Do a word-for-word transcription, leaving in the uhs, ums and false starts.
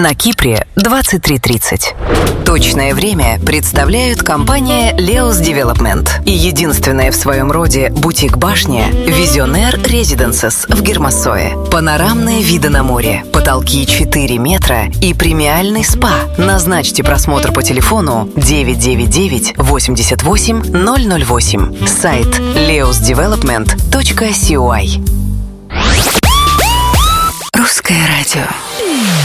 На Кипре двадцать три тридцать. Точное время представляют компания Leos Development и единственная в своем роде бутик-башня Visionaire Residences в Гермассое. Панорамные виды на море, потолки четыре метра и премиальный спа. Назначьте просмотр по телефону девять девять девять восемьдесят восемь ноль ноль восемь. Сайт leos development точка си о ай. Русское радио.